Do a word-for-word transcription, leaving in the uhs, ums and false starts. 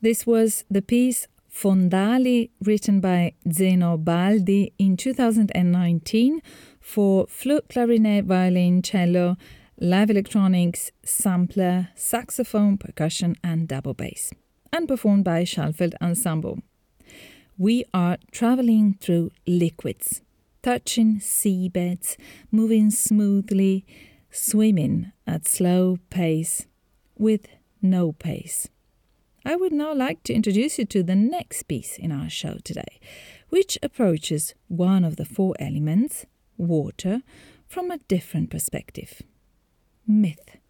This was the piece Fondali, written by Zeno Baldi in two thousand nineteen for flute, clarinet, violin, cello, live electronics, sampler, saxophone, percussion and double bass, and performed by Schallfeld Ensemble. We are traveling through liquids, touching seabeds, moving smoothly, swimming at slow pace, with no pace. I would now like to introduce you to the next piece in our show today, which approaches one of the four elements, water, from a different perspective. Myth.